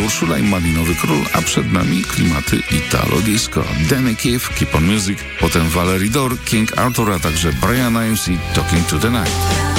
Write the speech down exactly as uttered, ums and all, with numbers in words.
Urszula i Malinowy Król, a przed nami klimaty Italo Disco. Danny Keefe, Keep on Music, potem Valerie Dore, King Arthur, a także Brian Ives i Talking to the Night.